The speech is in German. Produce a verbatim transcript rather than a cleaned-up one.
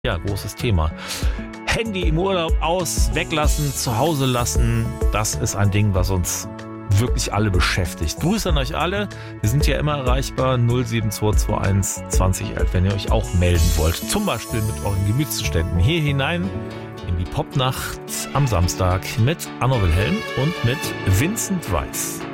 Ja, großes Thema. Handy im Urlaub aus, weglassen, zu Hause lassen. Das ist ein Ding, was uns wirklich alle beschäftigt. Grüße an euch alle. Wir sind ja immer erreichbar. null sieben zwei zwei eins zwanzig elf, wenn ihr euch auch melden wollt. Zum Beispiel mit euren Gemütszuständen hier hinein in die Popnacht am Samstag mit Anno Wilhelm und mit Vincent Weiss.